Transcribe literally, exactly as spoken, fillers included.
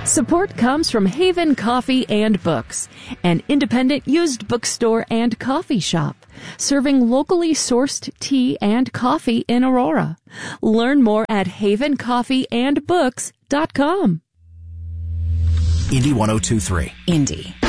Support comes from Haven Coffee and Books, an independent used bookstore and coffee shop, serving locally sourced tea and coffee in Aurora. Learn more at haven coffee and books dot com. Indy one oh two three. Indy.